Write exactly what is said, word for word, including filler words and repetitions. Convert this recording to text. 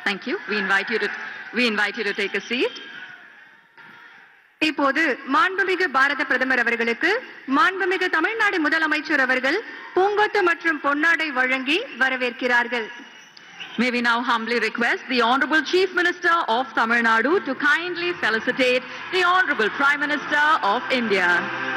Thank you. We invite you to, we invite you to take a seat. இப்போது மாண்புமிகு பாரத பிரதமர் அவர்களுக்கு மாண்புமிகு தமிழ்நாடு முதலமைச்சர் அவர்கள் பூங்கொத்து மற்றும் பொன்னாடை வழங்கி வரவேற்கிறார்கள். May we now humbly request the Honorable Chief Minister of Tamil Nadu to kindly felicitate the Honorable Prime Minister of India.